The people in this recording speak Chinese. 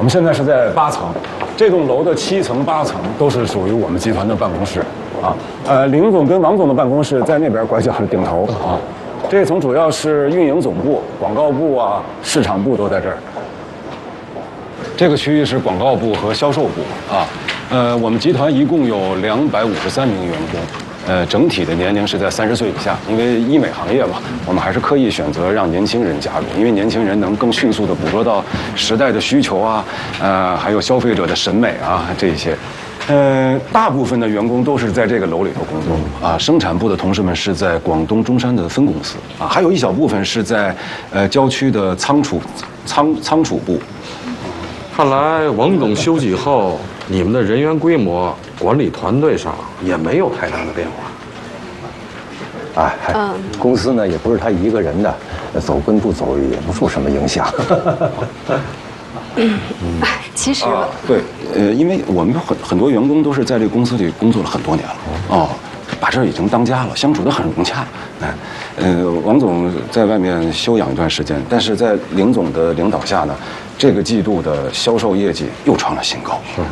我们现在是在8层，这栋楼的7层、8层都是属于我们集团的办公室啊。林总跟王总的办公室在那边拐角的顶头啊。这层主要是运营总部、广告部啊、市场部都在这儿。这个区域是广告部和销售部啊。我们集团一共有253名员工，整体的年龄是在30岁以下，因为医美行业嘛，我们还是刻意选择让年轻人加入，因为年轻人能更迅速地捕捉到时代的需求啊，还有消费者的审美啊这些。大部分的员工都是在这个楼里头工作啊，生产部的同事们是在广东中山的分公司啊，还有一小部分是在郊区的仓储部。 看来王总休息后，你们的人员规模、管理团队上也没有太大的变化。 公司呢也不是他一个人的，走跟不走也不受什么影响。 其实对，因为我们很多员工都是在这个公司里工作了很多年了，把这儿已经当家了，相处得很融洽。王总在外面休养一段时间，但是在林总的领导下呢，这个季度的销售业绩又创了新高。